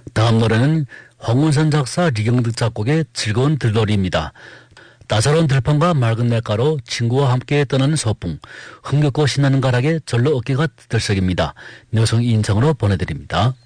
다음 노래는 황운선 작사, 리경득 작곡의 즐거운 들놀이입니다. 따사로운 들판과 맑은 냇가로 친구와 함께 떠나는 소풍, 흥겹고 신나는 가락에 절로 어깨가 들썩입니다. 여성 인성으로 보내드립니다.